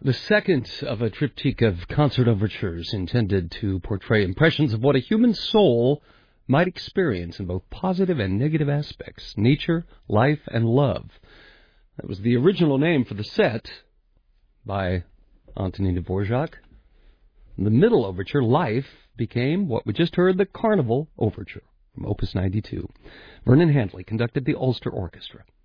The second of a triptych of concert overtures intended to portray impressions of what a human soul might experience in both positive and negative aspects, nature, life, and love. That was the original name for the set by Antonin Dvorak. The middle overture, Life, became what we just heard, the Carnival Overture from Opus 92. Vernon Handley conducted the Ulster Orchestra.